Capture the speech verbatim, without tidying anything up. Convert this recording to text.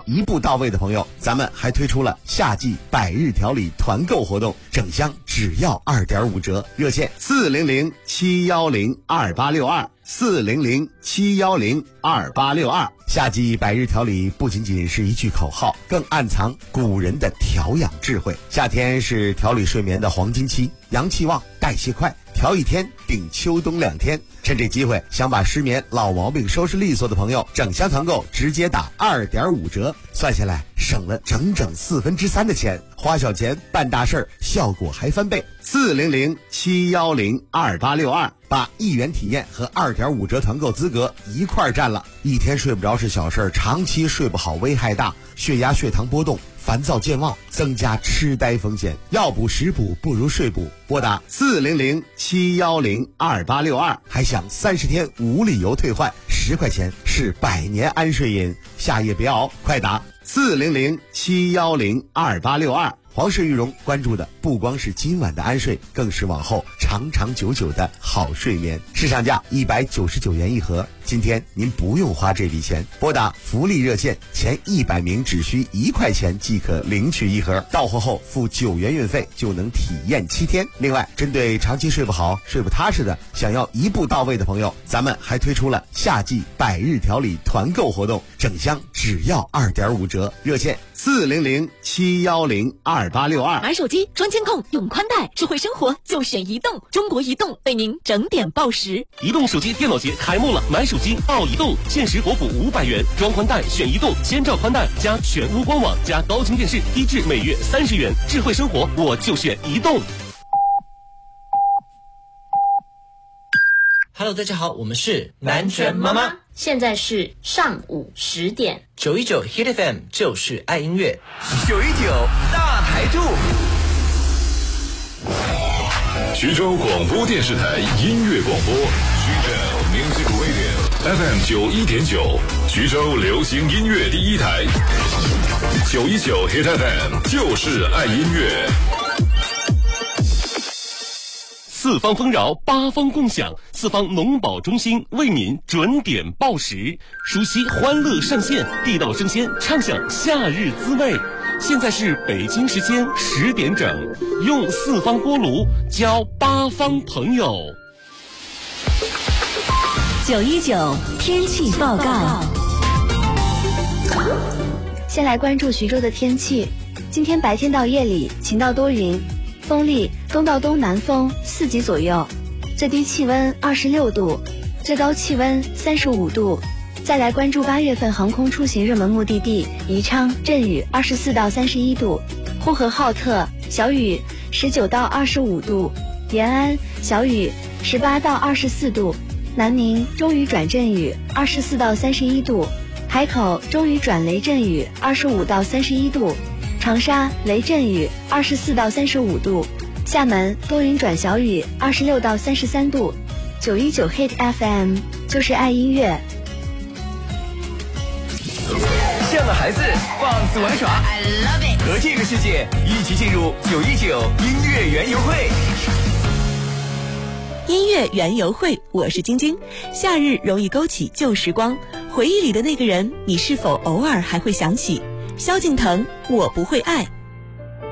一步到位的朋友，咱们还推出了夏季百日调理团购活动，整箱只要 二点五 折，热线四零零七一零二八六二。四零零七一零二八六二。夏季百日调理不仅仅是一句口号，更暗藏古人的调养智慧。夏天是调理睡眠的黄金期，阳气旺，代谢快，调一天顶秋冬两天。趁这机会，想把失眠老毛病收拾利索的朋友，整箱团购直接打 二点五 折，算下来省了整整四分之三的钱，花小钱办大事儿，效果还翻倍。四零零七一零二八六二，把一元体验和 二点五 折团购资格一块儿占了。一天睡不着是小事儿，长期睡不好危害大，血压血糖波动，烦躁健忘，增加痴呆风险。药补食补不如睡补，拨打四零零七一零二八六二，还享三十天无理由退换，十块钱是百年安睡饮。夏夜别熬，快打四零零七一零二八六二。皇室玉容关注的不光是今晚的安睡，更是往后长长久久的好睡眠。市场价一百九十九元一盒，今天您不用花这笔钱，拨打福利热线，前一百名只需一块钱即可领取一盒，到货后付九元运费就能体验七天。另外，针对长期睡不好、睡不踏实的，想要一步到位的朋友，咱们还推出了夏季百日调理团购活动，整箱只要 二点五 折，热线四零零七一零二八六二。 买手机装监控用宽带，智慧生活就选移动，中国移动为您整点报时。 移动手机电脑节开幕了，买手机到移动，限时国补五百元，装宽带选移动，千兆宽带加全屋光网加高清电视，低至每月三十元，智慧生活我就选移动。 Hello， 大家好，我们是南拳妈妈。 现在是上午十点， 九一九 Hit F M 就是爱音乐， 九一九大台柱。 徐州广播电视台音乐广播，徐州 Music Radio F M 九一点九，徐州流行音乐第一台。九一九 Hit F M 就是爱音乐。 四方丰饶，八方共享，四方农保中心为您准点报时，熟悉欢乐上线，地道生鲜，畅享夏日滋味。现在是北京时间十点整，用四方锅炉交八方朋友。 九一九天气报告。 先来关注徐州的天气，今天白天到夜里晴到多云，风力东到东南风四级左右，最低气温二十六度，最高气温三十五度。再来关注八月份航空出行热门目的地宜昌，阵雨二十四到三十一度，呼和浩特小雨十九到二十五度，延安小雨十八到二十四度，南宁中雨转阵雨二十四到三十一度，海口中雨转雷阵雨二十五到三十一度，长沙雷阵雨二十四到三十五度，厦门多云转小雨二十六到三十三度。九一九 Hit F M 就是爱音乐。 像个孩子放肆玩耍， I love it， 和这个世界一起进入九一九音乐园游会。 音乐园游会，我是晶晶。夏日容易勾起旧时光，回忆里的那个人，你是否偶尔还会想起？萧敬腾，我不会爱。